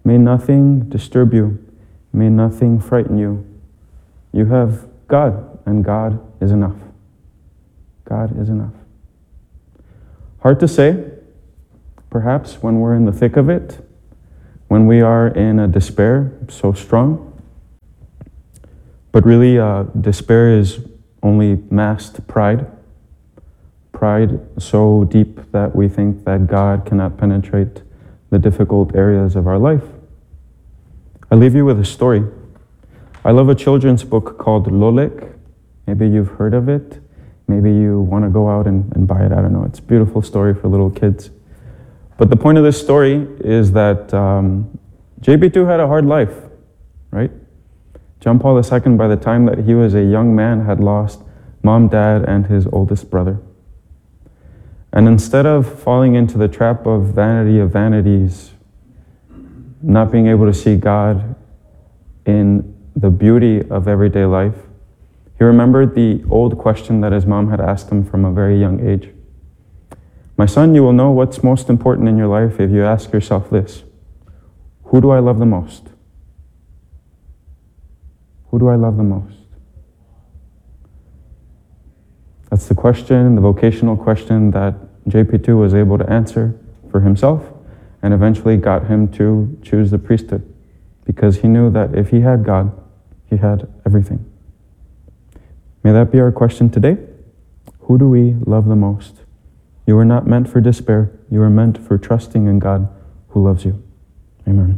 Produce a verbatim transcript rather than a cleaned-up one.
May nothing disturb you. May nothing frighten you. You have God, and God is enough. God is enough. Hard to say, perhaps, when we're in the thick of it, when we are in a despair so strong. But really, uh, despair is only masked pride. Pride so deep that we think that God cannot penetrate the difficult areas of our life. I leave you with a story. I love a children's book called Lolek. Maybe you've heard of it. Maybe you want to go out and, and buy it. I don't know. It's a beautiful story for little kids. But the point of this story is that um, J P two had a hard life, right? John Paul the Second, by the time that he was a young man, had lost mom, dad, and his oldest brother. And instead of falling into the trap of vanity of vanities, not being able to see God in the beauty of everyday life, he remembered the old question that his mom had asked him from a very young age. My son, you will know what's most important in your life if you ask yourself this: who do I love the most? Who do I love the most? That's the question, the vocational question that J P two was able to answer for himself, and eventually got him to choose the priesthood, because he knew that if he had God, he had everything. May that be our question today. Who do we love the most? You were not meant for despair. You were meant for trusting in God who loves you. Amen.